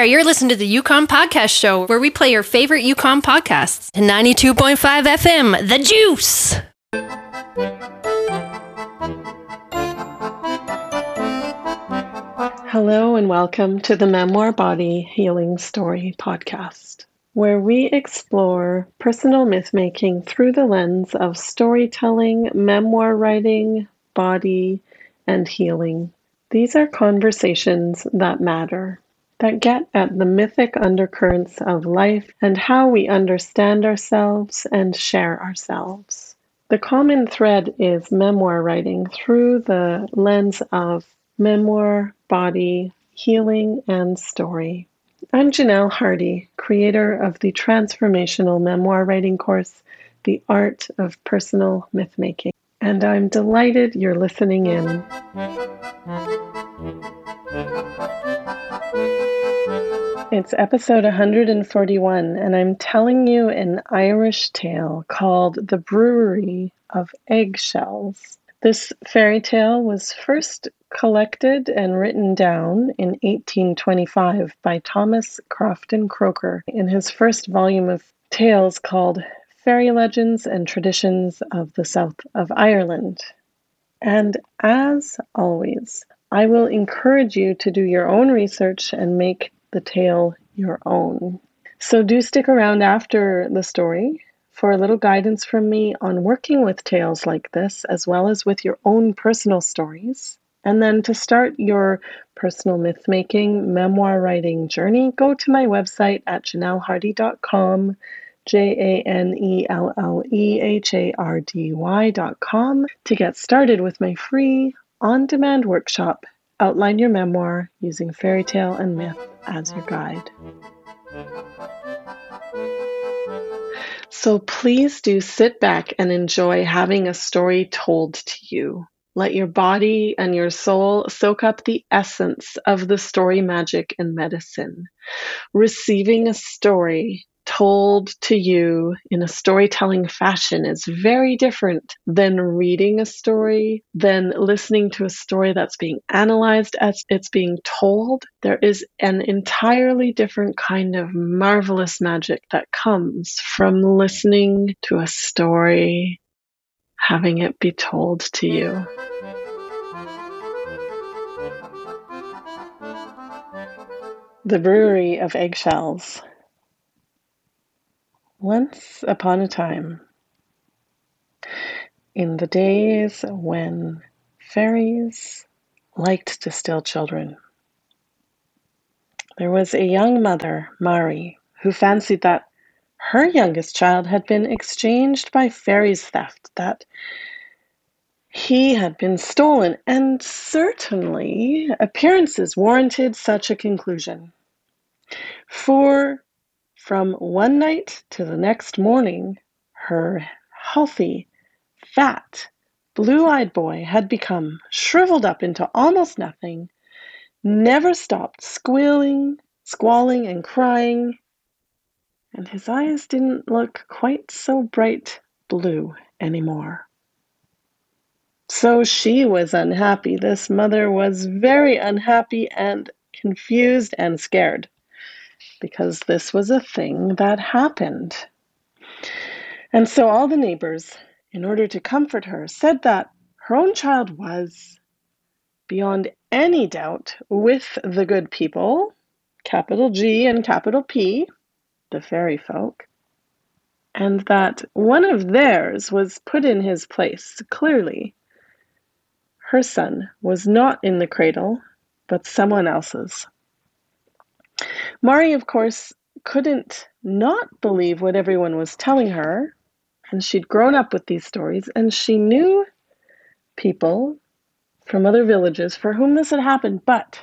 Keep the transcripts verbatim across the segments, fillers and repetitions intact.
there, you're listening to the Yukon Podcast Show, where we play your favorite Yukon podcasts. ninety-two point five F M, The Juice! Hello and welcome to the Memoir Body Healing Story podcast, where we explore personal myth-making through the lens of storytelling, memoir writing, body, and healing. These are conversations that matter, that get at the mythic undercurrents of life and how we understand ourselves and share ourselves. The common thread is memoir writing through the lens of memoir, body, healing, and story. I'm Janelle Hardy, creator of the transformational memoir writing course, The Art of Personal Mythmaking, and I'm delighted you're listening in. It's episode one hundred forty-one, and I'm telling you an Irish tale called The Brewery of Eggshells. This fairy tale was first collected and written down in eighteen twenty-five by Thomas Crofton Croker in his first volume of tales called Fairy Legends and Traditions of the South of Ireland. And as always, I will encourage you to do your own research and make the tale your own. So do stick around after the story for a little guidance from me on working with tales like this, as well as with your own personal stories. And then to start your personal myth-making, memoir writing journey, go to my website at janelle hardy dot com, J A N E L L E H A R D Y dot com, to get started with my free on-demand workshop, Outline Your Memoir Using Fairy Tale and Myth as Your Guide. So please do sit back and enjoy having a story told to you. Let your body and your soul soak up the essence of the story magic and medicine. Receiving a story told to you in a storytelling fashion is very different than reading a story, than listening to a story that's being analyzed as it's being told. There is an entirely different kind of marvelous magic that comes from listening to a story, having it be told to you. The Brewery of Eggshells. Once upon a time, in the days when fairies liked to still children, there was a young mother, Mari, who fancied that her youngest child had been exchanged by fairies' theft, that he had been stolen, and certainly appearances warranted such a conclusion. For from one night to the next morning, her healthy, fat, blue-eyed boy had become shriveled up into almost nothing, never stopped squealing, squalling, and crying, and his eyes didn't look quite so bright blue anymore. So she was unhappy. This mother was very unhappy and confused and scared, because this was a thing that happened. And so all the neighbors, in order to comfort her, said that her own child was, beyond any doubt, with the good people, capital G and capital P, the fairy folk, and that one of theirs was put in his place. Clearly, her son was not in the cradle, but someone else's. Mari, of course, couldn't not believe what everyone was telling her, and she'd grown up with these stories, and she knew people from other villages for whom this had happened, but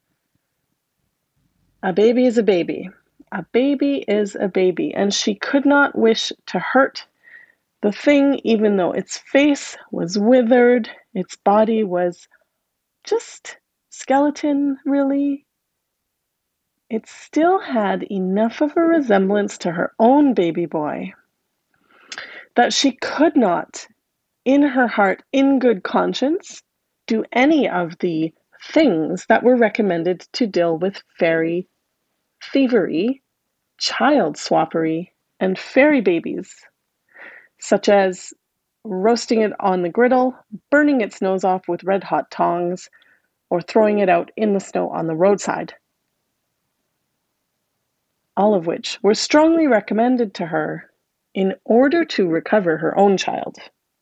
a baby is a baby. A baby is a baby, and she could not wish to hurt the thing, even though its face was withered, its body was just skeleton, really. It still had enough of a resemblance to her own baby boy that she could not, in her heart, in good conscience, do any of the things that were recommended to deal with fairy thievery, child swappery, and fairy babies, such as roasting it on the griddle, burning its nose off with red-hot tongs, or throwing it out in the snow on the roadside. All of which were strongly recommended to her in order to recover her own child.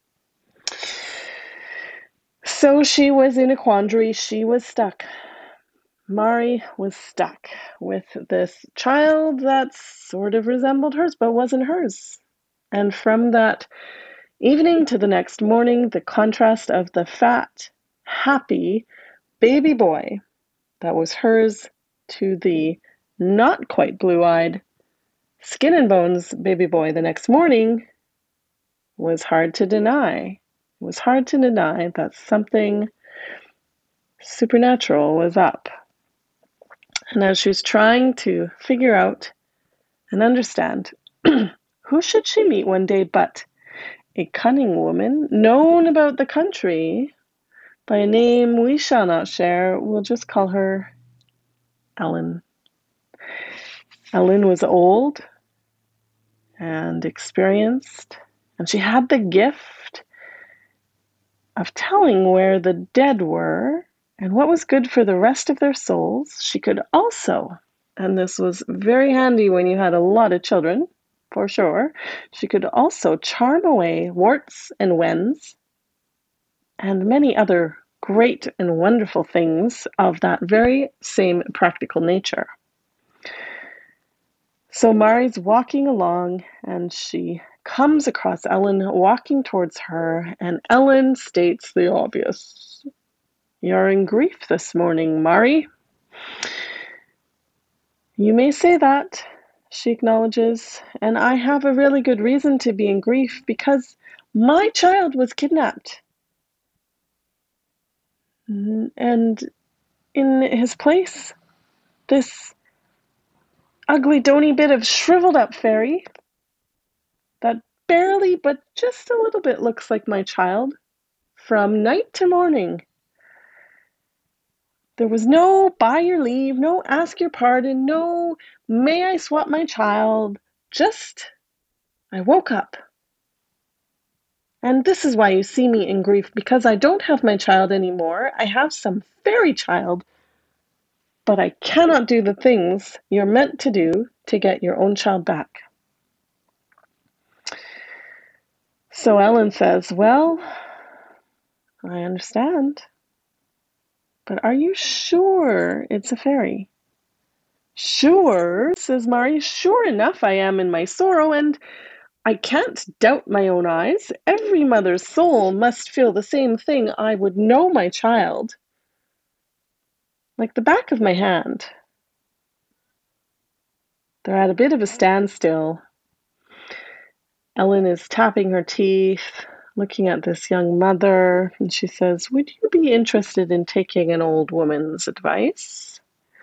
So she was in a quandary. She was stuck. Mari was stuck with this child that sort of resembled hers, but wasn't hers. And from that evening to the next morning, the contrast of the fat, happy baby boy that was hers to the not quite blue-eyed, skin and bones baby boy the next morning was hard to deny. It was hard to deny that something supernatural was up. And as she was trying to figure out and understand, who should she meet one day but a cunning woman known about the country by a name we shall not share. We'll just call her Ellen. Ellen was old and experienced, and she had the gift of telling where the dead were and what was good for the rest of their souls. She could also, and this was very handy when you had a lot of children, for sure, she could also charm away warts and wens and many other great and wonderful things of that very same practical nature. So Mari's walking along, and she comes across Ellen walking towards her, and Ellen states the obvious. You're in grief this morning, Mari. You may say that, she acknowledges, and I have a really good reason to be in grief, because my child was kidnapped. And in his place, this ugly donny bit of shriveled up fairy that barely but just a little bit looks like my child from night to morning. There was no by your leave, no ask your pardon, no may I swap my child. Just I woke up. And this is why you see me in grief, because I don't have my child anymore. I have some fairy child, but I cannot do the things you're meant to do to get your own child back. So Ellen says, well, I understand, but are you sure it's a fairy? Sure, says Mari, sure enough I am in my sorrow, and I can't doubt my own eyes. Every mother's soul must feel the same thing. I would know my child like the back of my hand. They're at a bit of a standstill. Ellen is tapping her teeth, looking at this young mother, and she says, would you be interested in taking an old woman's advice?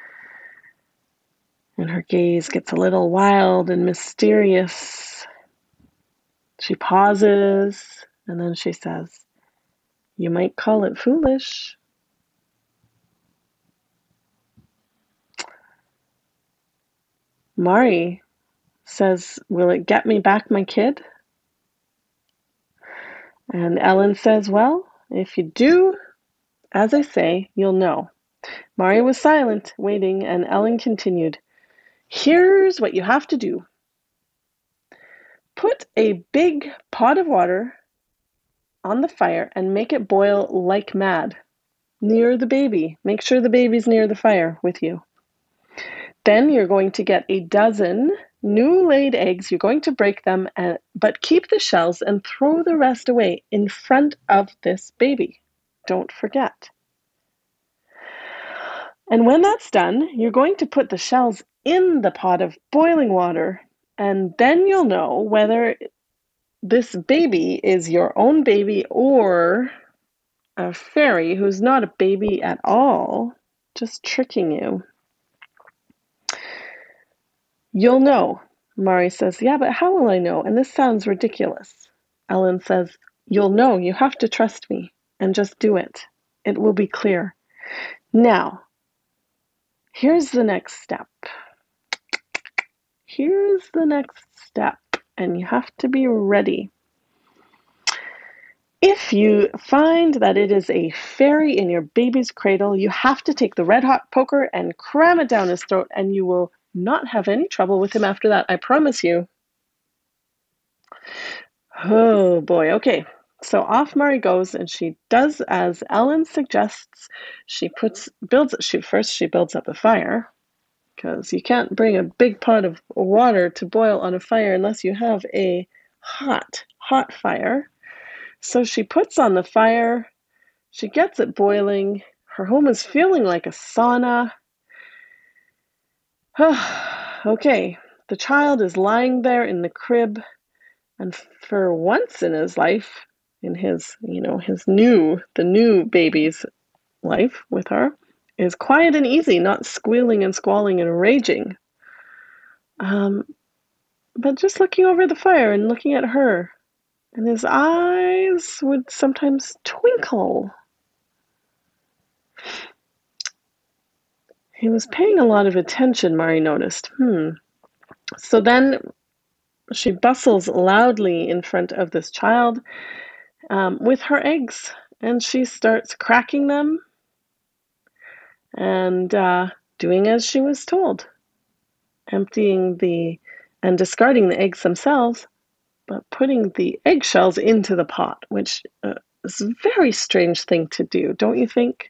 And her gaze gets a little wild and mysterious. She pauses, and then she says, you might call it foolish. Mari says, will it get me back my kid? And Ellen says, well, if you do, as I say, you'll know. Mari was silent, waiting, and Ellen continued, here's what you have to do. Put a big pot of water on the fire and make it boil like mad, near the baby. Make sure the baby's near the fire with you. Then you're going to get a dozen new laid eggs. You're going to break them, and, but keep the shells and throw the rest away in front of this baby. Don't forget. And when that's done, you're going to put the shells in the pot of boiling water, and then you'll know whether this baby is your own baby or a fairy who's not a baby at all, just tricking you. You'll know. Mari says, yeah, but how will I know? And this sounds ridiculous. Ellen says, you'll know. You have to trust me and just do it. It will be clear. Now, here's the next step. here's the next step, and you have to be ready. If you find that it is a fairy in your baby's cradle, you have to take the red hot poker and cram it down his throat, and you will not have any trouble with him after that, I promise you. Oh boy, okay. So off Murray goes, and she does as Ellen suggests. She puts builds she first she builds up a fire, because you can't bring a big pot of water to boil on a fire unless you have a hot, hot fire. So she puts on the fire, she gets it boiling, her home is feeling like a sauna. Okay, the child is lying there in the crib, and for once in his life, in his, you know, his new, the new baby's life with her, is quiet and easy, not squealing and squalling and raging. Um, but just looking over the fire and looking at her, and his eyes would sometimes twinkle. He was paying a lot of attention, Mari noticed. Hmm. So then she bustles loudly in front of this child um, with her eggs, and she starts cracking them and uh, doing as she was told, emptying the and discarding the eggs themselves, but putting the eggshells into the pot, which uh, is a very strange thing to do, don't you think?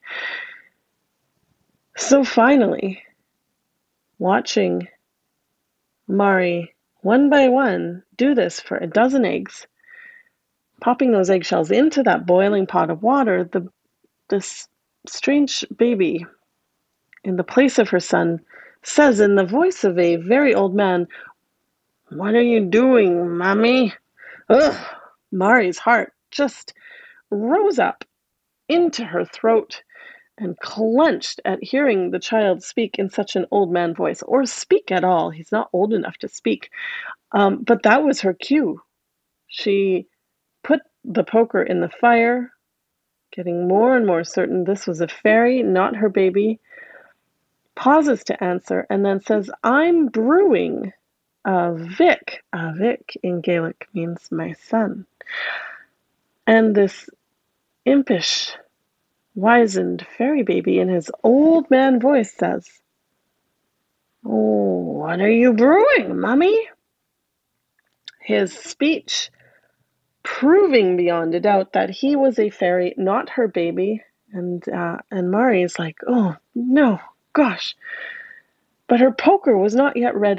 So finally, watching Mari one by one do this for a dozen eggs, popping those eggshells into that boiling pot of water, the this strange baby, in the place of her son, says in the voice of a very old man, "What are you doing, Mommy?" Ugh! Mari's heart just rose up into her throat and clenched at hearing the child speak in such an old man voice, or speak at all. He's not old enough to speak. Um, but that was her cue. She put the poker in the fire, getting more and more certain this was a fairy, not her baby, pauses to answer, and then says, "I'm brewing a Vic." A Vic in Gaelic means my son. And this impish, wizened fairy baby in his old man voice says, "Oh, what are you brewing, Mummy?" His speech proving beyond a doubt that he was a fairy, not her baby. And uh, and Mari is like, "Oh, no, gosh." But her poker was not yet red